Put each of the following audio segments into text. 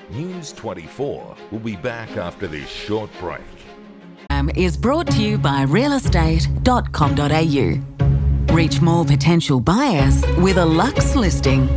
News 24 will be back after this short break. Is brought to you by realestate.com.au. Reach more potential buyers with a Luxe listing.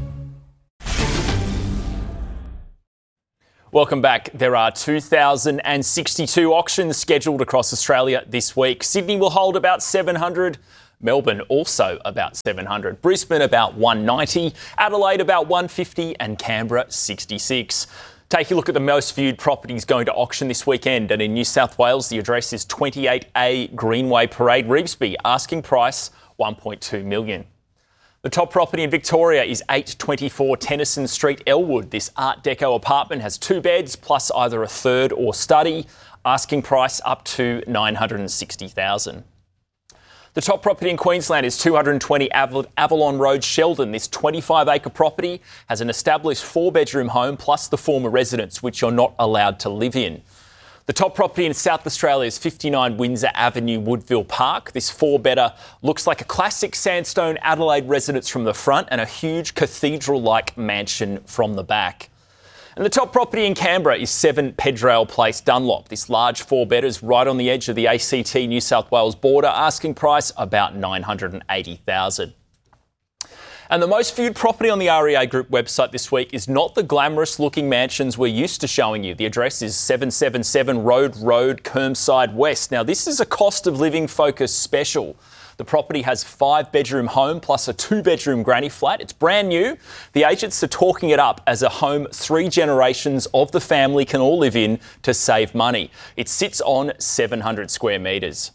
Welcome back. There are 2,062 auctions scheduled across Australia this week. Sydney will hold about 700. Melbourne also about 700. Brisbane about 190. Adelaide about 150 and Canberra 66. Take a look at the most viewed properties going to auction this weekend. And in New South Wales, the address is 28A Greenway Parade, Revesby. Asking price $1.2 million. The top property in Victoria is 824 Tennyson Street, Elwood. This Art Deco apartment has 2 beds plus either a third or study. Asking price up to $960,000. The top property in Queensland is 220 Avalon Road, Sheldon. This 25-acre property has an established 4-bedroom home plus the former residence, which you're not allowed to live in. The top property in South Australia is 59 Windsor Avenue, Woodville Park. This 4-bedder looks like a classic sandstone Adelaide residence from the front and a huge cathedral-like mansion from the back. And the top property in Canberra is 7 Pedrail Place, Dunlop. This large 4-bedder is right on the edge of the ACT New South Wales border, asking price about $980,000. And the most viewed property on the REA Group website this week is not the glamorous-looking mansions we're used to showing you. The address is 777 Road, Kermside West. Now, this is a cost of living focused special. The property has 5-bedroom home plus a 2-bedroom granny flat. It's brand new. The agents are talking it up as a home 3 generations of the family can all live in to save money. It sits on 700 square metres.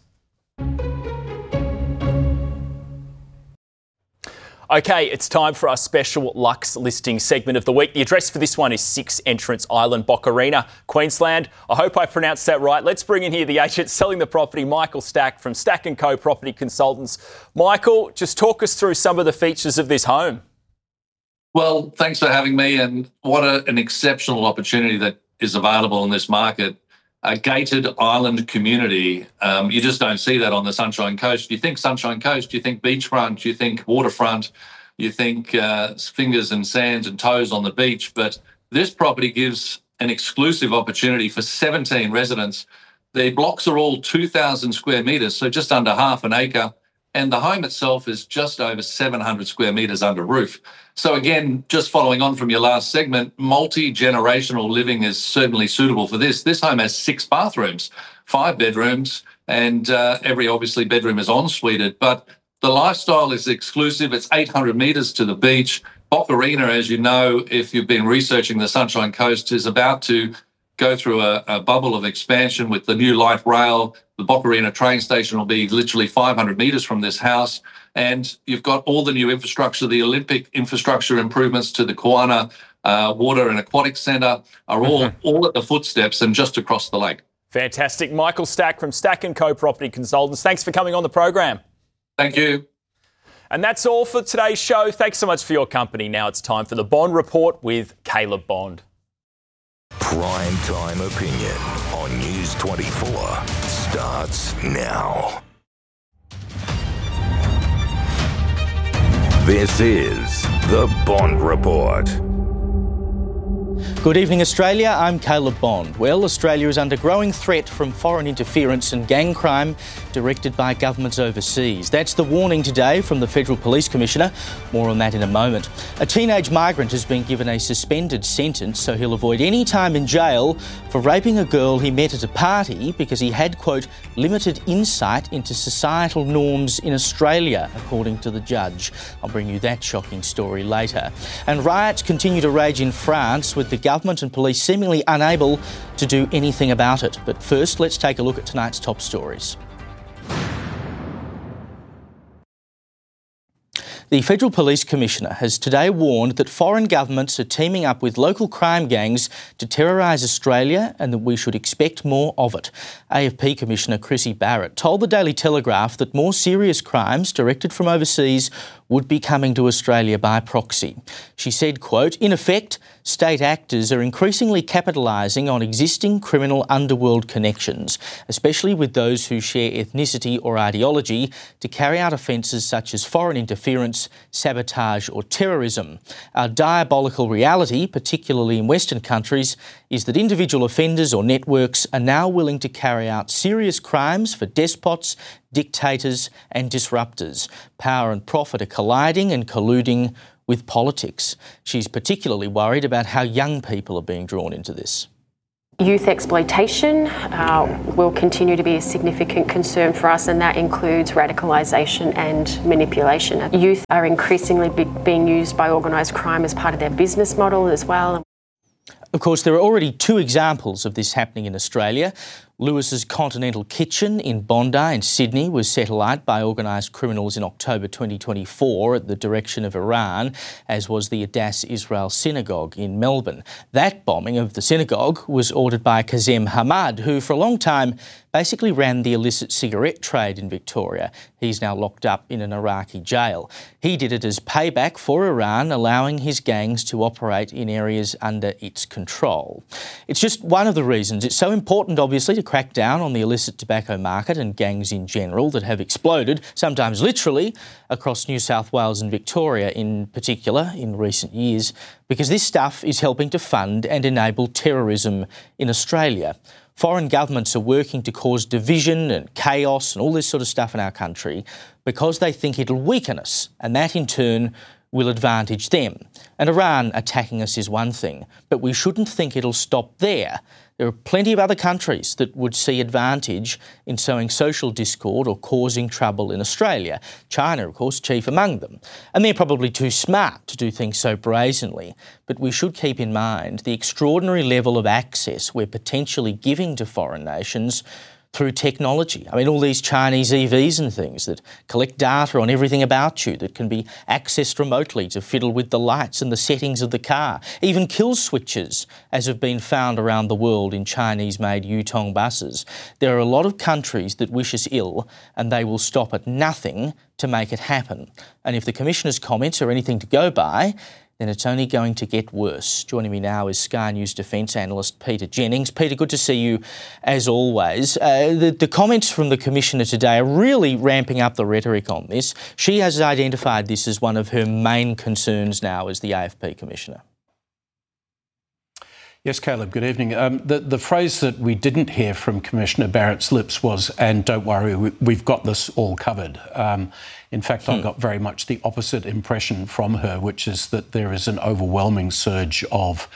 Okay, it's time for our special Luxe listing segment of the week. The address for this one is 6 Entrance Island, Boccarina, Queensland. I hope I pronounced that right. Let's bring in here the agent selling the property, Michael Stack from Stack & Co Property Consultants. Michael, just talk us through some of the features of this home. Well, thanks for having me, and what an exceptional opportunity that is available in this market. A gated island community. You just don't see that on the Sunshine Coast. You think Sunshine Coast, you think beachfront, you think waterfront, you think fingers and sands and toes on the beach. But this property gives an exclusive opportunity for 17 residents. The blocks are all 2,000 square metres, so just under half an acre. And the home itself is just over 700 square metres under roof. So again, just following on from your last segment, multi-generational living is certainly suitable for this. This home has 6 bathrooms, 5 bedrooms, and every obviously bedroom is en-suited. But the lifestyle is exclusive. It's 800 metres to the beach. Boccarina, as you know, if you've been researching the Sunshine Coast, is about to go through a bubble of expansion with the new light rail. The Boccarina train station will be literally 500 metres from this house. And you've got all the new infrastructure, the Olympic infrastructure improvements to the Koana Water and Aquatic Centre are all at the footsteps and just across the lake. Fantastic. Michael Stack from Stack & Co Property Consultants. Thanks for coming on the program. Thank you. And that's all for today's show. Thanks so much for your company. Now it's time for the Bond Report with Caleb Bond. Prime time opinion on News 24 starts now. This is the Bond Report. Good evening, Australia. I'm Caleb Bond. Well, Australia is under growing threat from foreign interference and gang crime directed by governments overseas. That's the warning today from the Federal Police Commissioner. More on that in a moment. A teenage migrant has been given a suspended sentence, so he'll avoid any time in jail for raping a girl he met at a party because he had, quote, limited insight into societal norms in Australia, according to the judge. I'll bring you that shocking story later. And riots continue to rage in France, with the government and police seemingly unable to do anything about it. But first, let's take a look at tonight's top stories. The Federal Police Commissioner has today warned that foreign governments are teaming up with local crime gangs to terrorise Australia and that we should expect more of it. AFP Commissioner Chrissy Barrett told the Daily Telegraph that more serious crimes directed from overseas would be coming to Australia by proxy. She said, quote, "In effect, state actors are increasingly capitalising on existing criminal underworld connections, especially with those who share ethnicity or ideology, to carry out offences such as foreign interference, sabotage or terrorism. Our diabolical reality, particularly in Western countries, is that individual offenders or networks are now willing to carry out serious crimes for despots, dictators and disruptors. Power and profit are colliding and colluding with politics." She's particularly worried about how young people are being drawn into this. Youth exploitation will continue to be a significant concern for us, and that includes radicalisation and manipulation. Youth are increasingly being used by organised crime as part of their business model as well. Of course, there are already two examples of this happening in Australia. Lewis's Continental Kitchen in Bondi and Sydney was set alight by organised criminals in October 2024 at the direction of Iran, as was the Adass Israel Synagogue in Melbourne. That bombing of the synagogue was ordered by Kazem Hamad, who for a long time basically ran the illicit cigarette trade in Victoria. He's now locked up in an Iraqi jail. He did it as payback for Iran, allowing his gangs to operate in areas under its control. It's just one of the reasons it's so important, obviously, to crack down on the illicit tobacco market and gangs in general that have exploded, sometimes literally, across New South Wales and Victoria in particular in recent years, because this stuff is helping to fund and enable terrorism in Australia. Foreign governments are working to cause division and chaos and all this sort of stuff in our country because they think it'll weaken us, and that in turn will advantage them. And Iran attacking us is one thing, but we shouldn't think it'll stop there. There are plenty of other countries that would see advantage in sowing social discord or causing trouble in Australia. China, of course, chief among them. And they're probably too smart to do things so brazenly. But we should keep in mind the extraordinary level of access we're potentially giving to foreign nations through technology. I mean, all these Chinese EVs and things that collect data on everything about you, that can be accessed remotely to fiddle with the lights and the settings of the car, even kill switches, as have been found around the world in Chinese-made Yutong buses. There are a lot of countries that wish us ill, and they will stop at nothing to make it happen. And if the Commissioner's comments are anything to go by, then it's only going to get worse. Joining me now is Sky News defence analyst Peter Jennings. Peter, good to see you as always. The comments from the Commissioner today are really ramping up the rhetoric on this. She has identified this as one of her main concerns now as the AFP Commissioner. Yes, Caleb, good evening. The phrase that we didn't hear from Commissioner Barrett's lips was, "and don't worry, we've got this all covered." In fact, I got very much the opposite impression from her, which is that there is an overwhelming surge of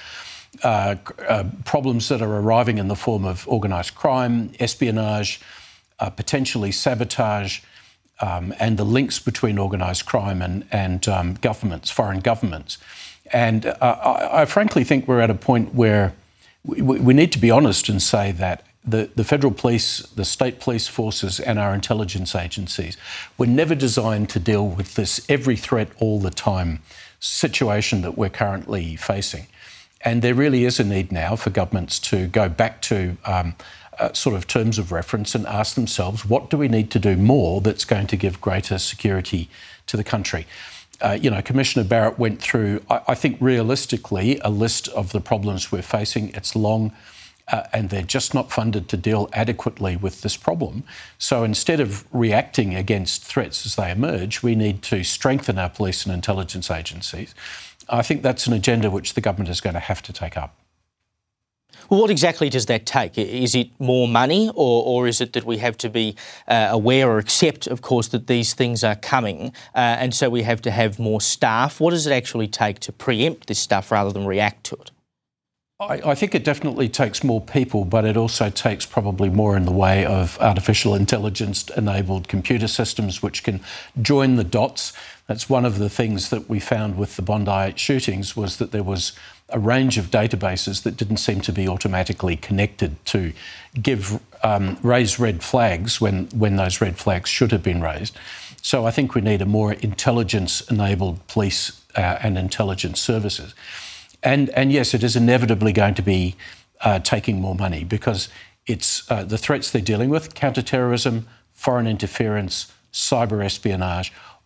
problems that are arriving in the form of organised crime, espionage, potentially sabotage, and the links between organised crime and governments, foreign governments. And I frankly think we're at a point where we need to be honest and say that the federal police, the state police forces and our intelligence agencies were never designed to deal with this every threat all the time situation that we're currently facing. And there really is a need now for governments to go back to sort of terms of reference and ask themselves, what do we need to do more that's going to give greater security to the country? Commissioner Barrett went through, I think realistically, a list of the problems we're facing. It's long and they're just not funded to deal adequately with this problem. So instead of reacting against threats as they emerge, we need to strengthen our police and intelligence agencies. I think that's an agenda which the government is going to have to take up. Well, what exactly does that take? Is it more money, or is it that we have to be aware or accept, of course, that these things are coming, and so we have to have more staff? What does it actually take to preempt this stuff rather than react to it? I think it definitely takes more people, but it also takes probably more in the way of artificial intelligence-enabled computer systems which can join the dots. That's one of the things that we found with the Bondi shootings, was that there was a range of databases that didn't seem to be automatically connected to raise red flags when those red flags should have been raised. So I think we need a more intelligence-enabled police and intelligence services. And yes, it is inevitably going to be taking more money, because it's the threats they're dealing with: counter-terrorism, foreign interference, cyber espionage.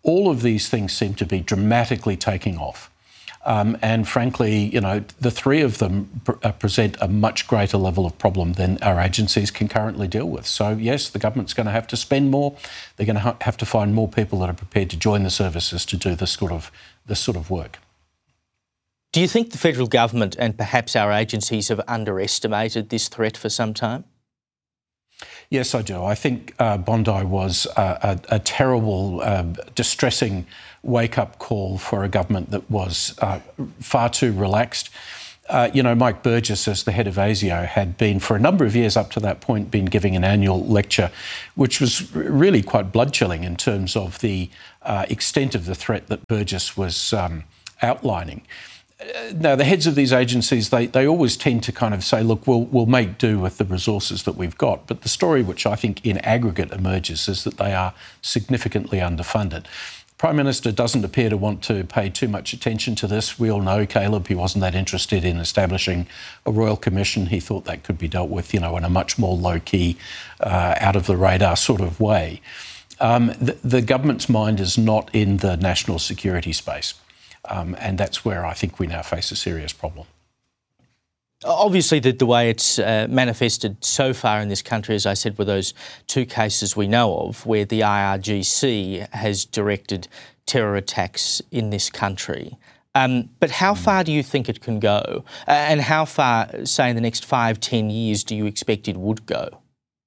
all of these things seem to be dramatically taking off. And frankly, the three of them present a much greater level of problem than our agencies can currently deal with. So, yes, the government's going to have to spend more. They're going to have to find more people that are prepared to join the services to do this sort of work. Do you think the federal government and perhaps our agencies have underestimated this threat for some time? Yes, I do. I think Bondi was a terrible, distressing wake-up call for a government that was far too relaxed. Mike Burgess, as the head of ASIO, had been, for a number of years up to that point, been giving an annual lecture, which was really quite blood-chilling in terms of the extent of the threat that Burgess was outlining. Now, the heads of these agencies, they always tend to kind of say, look, we'll make do with the resources that we've got. But the story which I think in aggregate emerges is that they are significantly underfunded. The Prime Minister doesn't appear to want to pay too much attention to this. We all know, Caleb, he wasn't that interested in establishing a Royal Commission. He thought that could be dealt with, in a much more low-key, out-of-the-radar sort of way. The government's mind is not in the national security space. And that's where I think we now face a serious problem. Obviously, the way it's manifested so far in this country, as I said, were those two cases we know of where the IRGC has directed terror attacks in this country. But how far do you think it can go? And how far, say, in the next 5-10 years, do you expect it would go?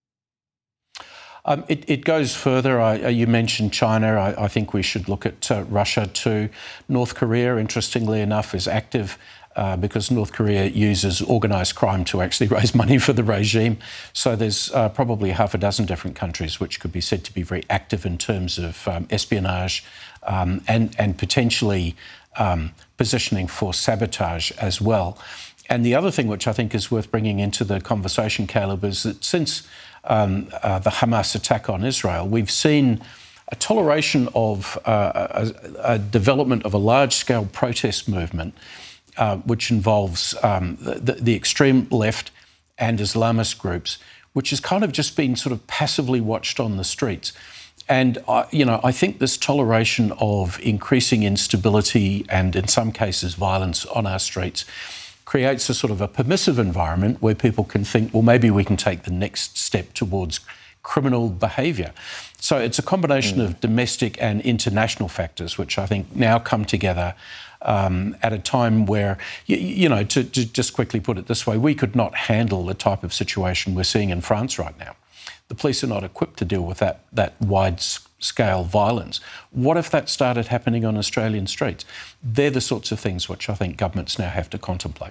It goes further. You mentioned China. I think we should look at Russia too. North Korea, interestingly enough, is active because North Korea uses organised crime to actually raise money for the regime. So there's probably half a dozen different countries which could be said to be very active in terms of espionage and potentially positioning for sabotage as well. And the other thing which I think is worth bringing into the conversation, Caleb, is that since the Hamas attack on Israel, we've seen a toleration of a development of a large-scale protest movement which involves the extreme left and Islamist groups, which has kind of just been sort of passively watched on the streets. And, I think this toleration of increasing instability and, in some cases, violence on our streets creates a sort of a permissive environment where people can think, well, maybe we can take the next step towards criminal behaviour. So it's a combination of domestic and international factors, which I think now come together at a time where, to just quickly put it this way, we could not handle the type of situation we're seeing in France right now. The police are not equipped to deal with that wide-scale violence. What if that started happening on Australian streets? They're the sorts of things which I think governments now have to contemplate.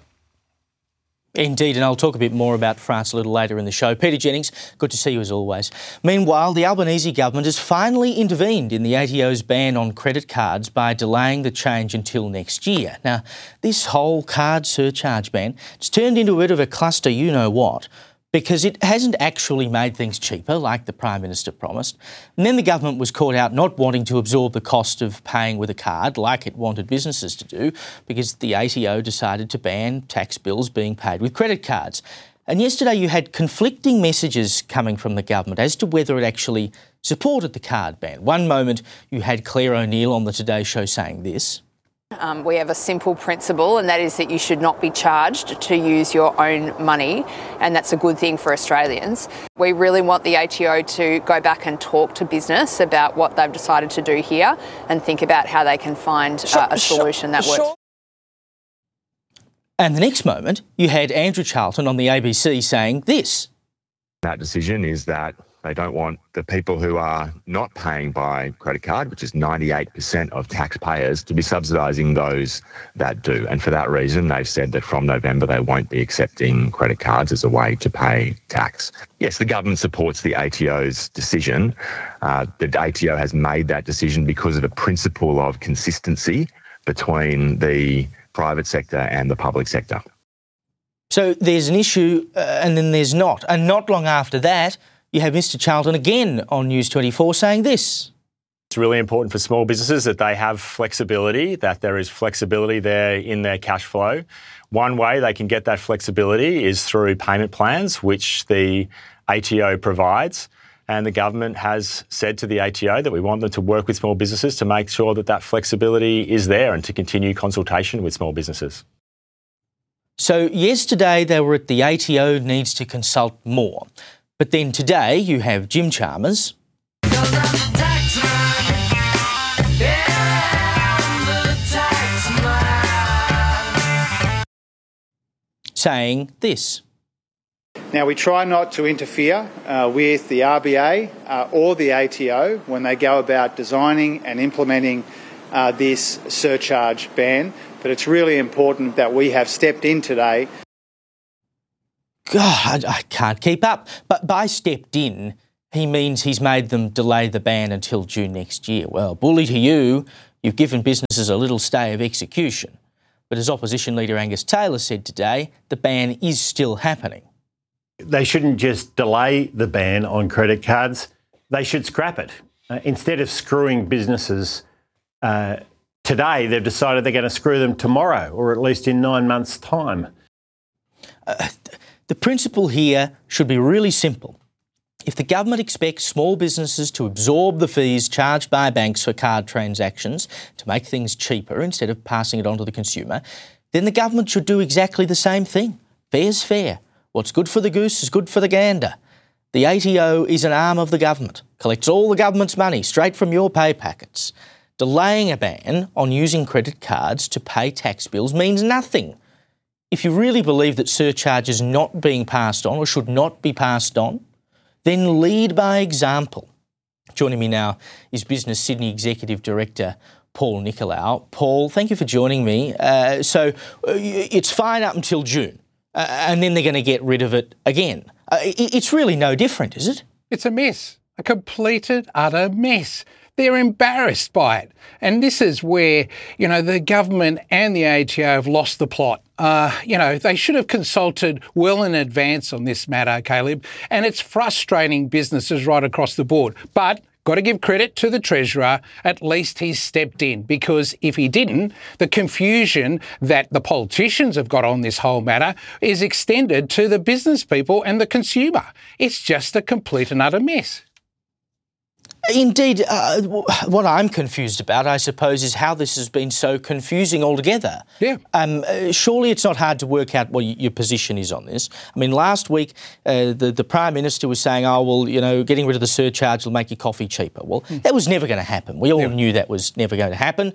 Indeed, and I'll talk a bit more about France a little later in the show. Peter Jennings, good to see you as always. Meanwhile, the Albanese government has finally intervened in the ATO's ban on credit cards by delaying the change until next year. Now, this whole card surcharge ban has turned into a bit of a cluster you-know-what, because it hasn't actually made things cheaper, like the Prime Minister promised. And then the government was caught out not wanting to absorb the cost of paying with a card, like it wanted businesses to do, because the ATO decided to ban tax bills being paid with credit cards. And yesterday you had conflicting messages coming from the government as to whether it actually supported the card ban. One moment you had Claire O'Neill on the Today Show saying this. We have a simple principle, and that is that you should not be charged to use your own money, and that's a good thing for Australians. We really want the ATO to go back and talk to business about what they've decided to do here and think about how they can find a solution that works. And the next moment, you had Andrew Charlton on the ABC saying this. That decision is that they don't want the people who are not paying by credit card, which is 98% of taxpayers, to be subsidising those that do. And for that reason, they've said that from November they won't be accepting credit cards as a way to pay tax. Yes, the government supports the ATO's decision. The ATO has made that decision because of the principle of consistency between the private sector and the public sector. So there's an issue and then there's not. And not long after that, you have Mr Charlton again on News 24 saying this. It's really important for small businesses that they have flexibility, that there is flexibility there in their cash flow. One way they can get that flexibility is through payment plans, which the ATO provides. And the government has said to the ATO that we want them to work with small businesses to make sure that that flexibility is there and to continue consultation with small businesses. So yesterday they were at the ATO needs to consult more. But then today you have Jim Chalmers saying this. Now, we try not to interfere with the RBA or the ATO when they go about designing and implementing this surcharge ban, but it's really important that we have stepped in today. God, I can't keep up. But by stepped in, he means he's made them delay the ban until June next year. Well, bully to you, you've given businesses a little stay of execution. But as Opposition Leader Angus Taylor said today, the ban is still happening. They shouldn't just delay the ban on credit cards. They should scrap it. Instead of screwing businesses today, they've decided they're going to screw them tomorrow, or at least in 9 months' time. The principle here should be really simple. If the government expects small businesses to absorb the fees charged by banks for card transactions to make things cheaper instead of passing it on to the consumer, then the government should do exactly the same thing. Fair's fair. What's good for the goose is good for the gander. The ATO is an arm of the government, collects all the government's money straight from your pay packets. Delaying a ban on using credit cards to pay tax bills means nothing. If you really believe that surcharge is not being passed on or should not be passed on, then lead by example. Joining me now is Business Sydney Executive Director Paul Nicolau. Paul, thank you for joining me. So it's fine up until June. And then they're going to get rid of it again. It's really no different, is it? It's a mess, a completed, utter mess. They're embarrassed by it. And this is where, the government and the ATO have lost the plot. They should have consulted well in advance on this matter, Caleb, and it's frustrating businesses right across the board. But got to give credit to the Treasurer, at least he's stepped in, because if he didn't, the confusion that the politicians have got on this whole matter is extended to the business people and the consumer. It's just a complete and utter mess. Indeed, what I'm confused about, I suppose, is how this has been so confusing altogether. Yeah. Surely it's not hard to work out what your position is on this. I mean, last week the Prime Minister was saying, getting rid of the surcharge will make your coffee cheaper. Well, that was never going to happen. We all knew that was never going to happen.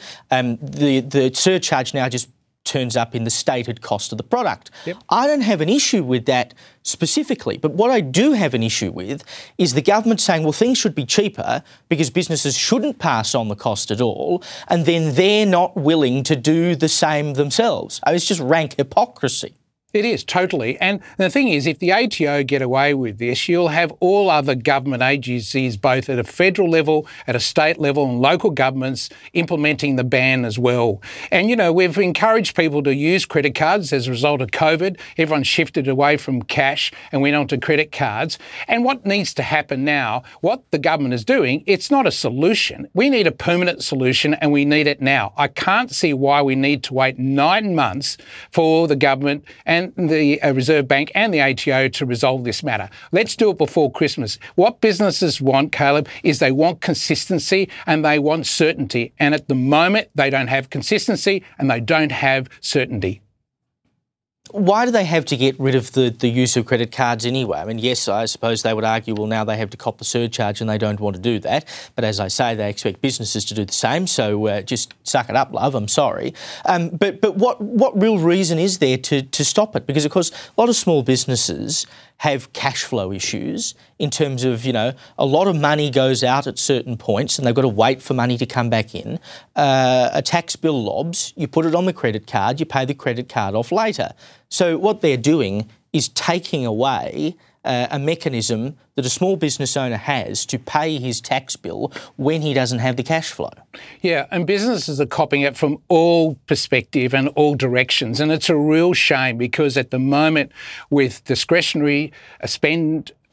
The surcharge now just turns up in the stated cost of the product. Yep. I don't have an issue with that specifically, but what I do have an issue with is the government saying, well, things should be cheaper because businesses shouldn't pass on the cost at all, and then they're not willing to do the same themselves. It's just rank hypocrisy. It is, totally. And the thing is, if the ATO get away with this, you'll have all other government agencies, both at a federal level, at a state level, and local governments implementing the ban as well. And, we've encouraged people to use credit cards as a result of COVID. Everyone shifted away from cash and went on to credit cards. And what needs to happen now, what the government is doing, it's not a solution. We need a permanent solution, and we need it now. I can't see why we need to wait 9 months for the government and the Reserve Bank and the ATO to resolve this matter. Let's do it before Christmas. What businesses want, Caleb, is they want consistency and they want certainty. And at the moment, they don't have consistency and they don't have certainty. Why do they have to get rid of the use of credit cards anyway? I mean, yes, I suppose they would argue, well, now they have to cop the surcharge and they don't want to do that. But as I say, they expect businesses to do the same. So just suck it up, love. I'm sorry. But what real reason is there to stop it? Because, of course, a lot of small businesses have cash flow issues in terms of, a lot of money goes out at certain points and they've got to wait for money to come back in. A tax bill lobs, you put it on the credit card, you pay the credit card off later. So what they're doing is taking away a mechanism that a small business owner has to pay his tax bill when he doesn't have the cash flow. Yeah, and businesses are copying it from all perspective and all directions. And it's a real shame because at the moment with discretionary spend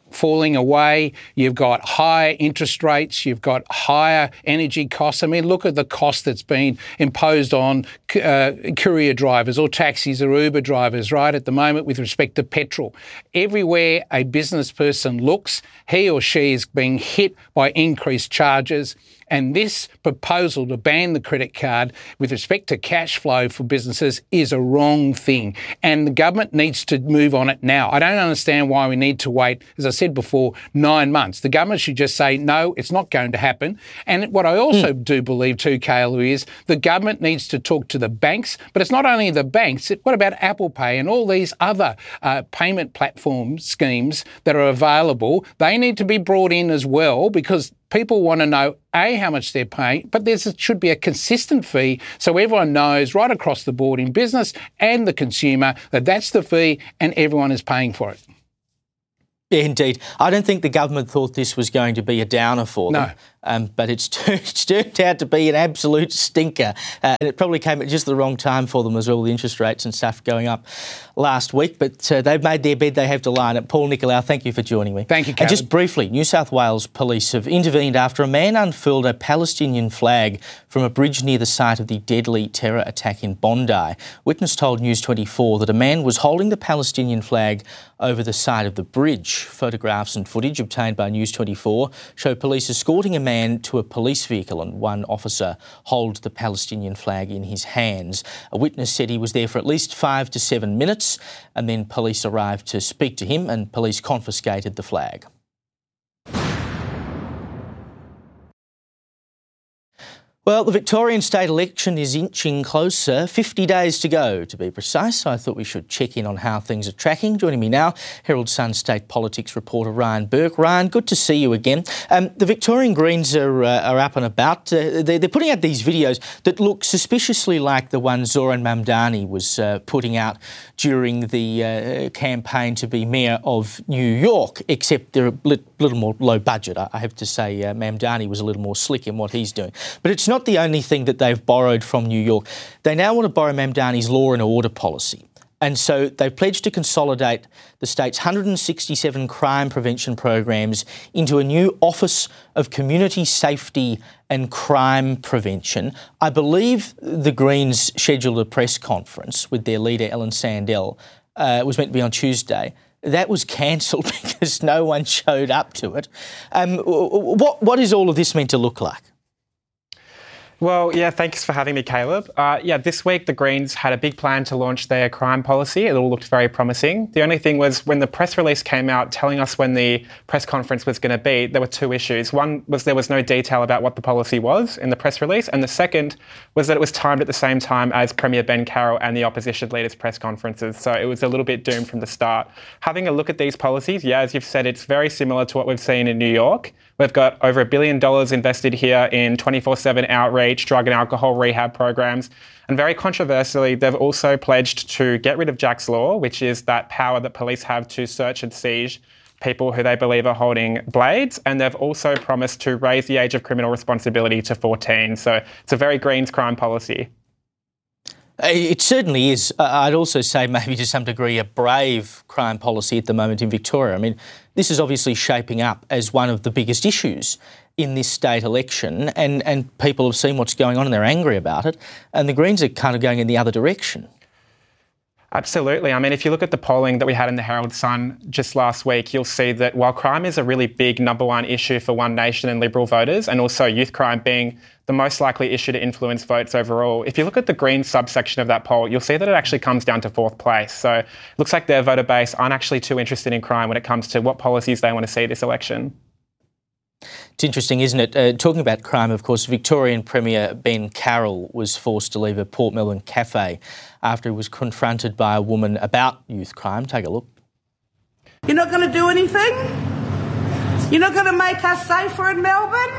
falling away. You've got higher interest rates. You've got higher energy costs. I mean, look at the cost that's been imposed on courier drivers or taxis or Uber drivers right at the moment with respect to petrol. Everywhere a business person looks, he or she is being hit by increased charges. And this proposal to ban the credit card with respect to cash flow for businesses is a wrong thing. And the government needs to move on it now. I don't understand why we need to wait, as I said before, 9 months. The government should just say, no, it's not going to happen. And what I also do believe too, Kayla, is the government needs to talk to the banks. But it's not only the banks. What about Apple Pay and all these other payment platform schemes that are available? They need to be brought in as well, because people want to know, A, how much they're paying, but there should be a consistent fee so everyone knows right across the board in business and the consumer that that's the fee and everyone is paying for it. Yeah, indeed. I don't think the government thought this was going to be a downer for them. No. But it's turned out to be an absolute stinker. And it probably came at just the wrong time for them as well, with interest rates and stuff going up last week. But they've made their bed, they have to lie in it. Paul Nicolau, thank you for joining me. Thank you, Kevin. And just briefly, New South Wales police have intervened after a man unfurled a Palestinian flag from a bridge near the site of the deadly terror attack in Bondi. Witness told News 24 that a man was holding the Palestinian flag over the side of the bridge. Photographs and footage obtained by News 24 show police escorting a man to a police vehicle and one officer holds the Palestinian flag in his hands. A witness said he was there for at least 5 to 7 minutes and then police arrived to speak to him and police confiscated the flag. Well, the Victorian state election is inching closer. 50 days to go, to be precise. I thought we should check in on how things are tracking. Joining me now, Herald Sun state politics reporter Ryan Burke. Ryan, good to see you again. The Victorian Greens are up and about. They're putting out these videos that look suspiciously like the one Zoran Mamdani was putting out during the campaign to be mayor of New York, except they're a little more low budget. I have to say Mamdani was a little more slick in what he's doing. But it's not the only thing that they've borrowed from New York. They now want to borrow Mamdani's law and order policy. And so they've pledged to consolidate the state's 167 crime prevention programs into a new Office of Community Safety and Crime Prevention. I believe the Greens scheduled a press conference with their leader, Ellen Sandell. It was meant to be on Tuesday. That was cancelled because no one showed up to it. What is all of this meant to look like? Well, yeah, thanks for having me, Caleb. This week the Greens had a big plan to launch their crime policy. It all looked very promising. The only thing was when the press release came out telling us when the press conference was going to be, there were two issues. One was there was no detail about what the policy was in the press release, and the second was that it was timed at the same time as Premier Ben Carroll and the opposition leaders' press conferences, so it was a little bit doomed from the start. Having a look at these policies, as you've said, it's very similar to what we've seen in New York. We've got over $1 billion invested here in 24/7 outreach, drug and alcohol rehab programs. And very controversially, they've also pledged to get rid of Jack's Law, which is that power that police have to search and seize people who they believe are holding blades. And they've also promised to raise the age of criminal responsibility to 14. So it's a very Greens crime policy. It certainly is. I'd also say maybe to some degree a brave crime policy at the moment in Victoria. I mean, this is obviously shaping up as one of the biggest issues in this state election, and people have seen what's going on and they're angry about it, and the Greens are kind of going in the other direction. Absolutely. I mean, if you look at the polling that we had in the Herald Sun just last week, you'll see that while crime is a really big number one issue for One Nation and Liberal voters, and also youth crime being the most likely issue to influence votes overall, if you look at the Greens subsection of that poll, you'll see that it actually comes down to fourth place. So it looks like their voter base aren't actually too interested in crime when it comes to what policies they want to see this election. It's interesting, isn't it? Talking about crime, of course, Victorian Premier Ben Carroll was forced to leave a Port Melbourne cafe after he was confronted by a woman about youth crime. Take a look. You're not going to do anything? You're not going to make us safer in Melbourne?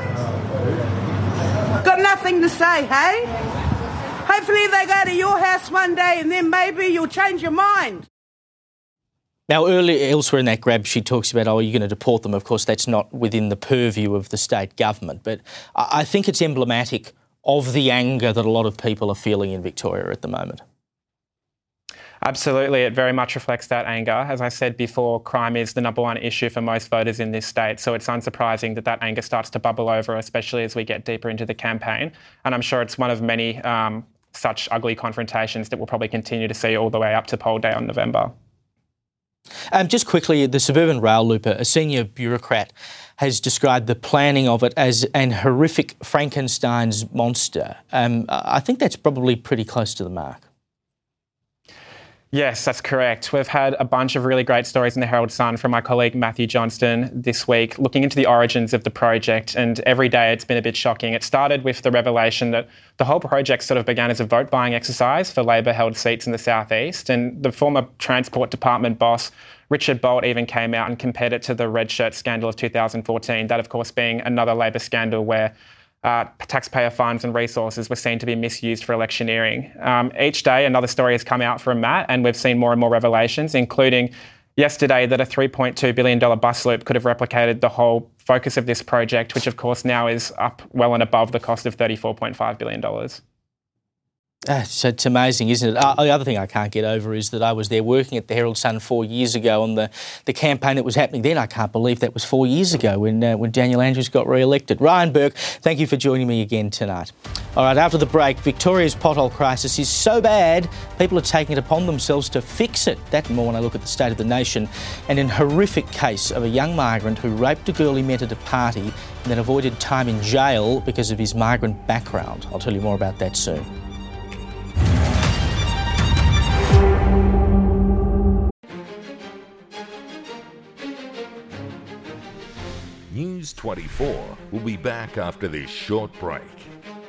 Got nothing to say, hey? Hopefully they go to your house one day and then maybe you'll change your mind. Now, elsewhere in that grab, she talks about, you're going to deport them. Of course, that's not within the purview of the state government. But I think it's emblematic of the anger that a lot of people are feeling in Victoria at the moment. Absolutely, it very much reflects that anger. As I said before, crime is the number one issue for most voters in this state, so it's unsurprising that anger starts to bubble over, especially as we get deeper into the campaign. And I'm sure it's one of many such ugly confrontations that we'll probably continue to see all the way up to poll day on November. Just quickly, the suburban rail looper, a senior bureaucrat, has described the planning of it as an horrific Frankenstein's monster. I think that's probably pretty close to the mark. Yes, that's correct. We've had a bunch of really great stories in the Herald Sun from my colleague Matthew Johnston this week, looking into the origins of the project, and every day it's been a bit shocking. It started with the revelation that the whole project sort of began as a vote-buying exercise for Labor-held seats in the southeast, and the former Transport Department boss, Richard Bolt, even came out and compared it to the red shirt scandal of 2014, that of course being another Labor scandal where taxpayer funds and resources were seen to be misused for electioneering. Each day another story has come out from Matt, and we've seen more and more revelations, including yesterday that a $3.2 billion bus loop could have replicated the whole focus of this project, which of course now is up well and above the cost of $34.5 billion. So it's amazing, isn't it? The other thing I can't get over is that I was there working at the Herald Sun 4 years ago on the campaign that was happening then. I can't believe that was 4 years ago when Daniel Andrews got re-elected. Ryan Burke, thank you for joining me again tonight. All right, after the break, Victoria's pothole crisis is so bad, people are taking it upon themselves to fix it. That and more when I look at the state of the nation. And an horrific case of a young migrant who raped a girl he met at a party and then avoided time in jail because of his migrant background. I'll tell you more about that soon. News 24 will be back after this short break.